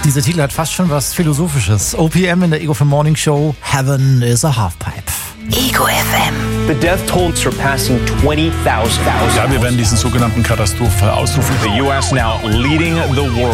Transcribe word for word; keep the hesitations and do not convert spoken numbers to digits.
Dieser Titel hat fast schon was Philosophisches. O P M in der Ego F M Morning Show. Heaven is a Halfpipe. Ego F M. The death toll surpassing twenty thousand. Ja, wir werden diesen sogenannten Katastrophenfall ausrufen. The U S now leading the world.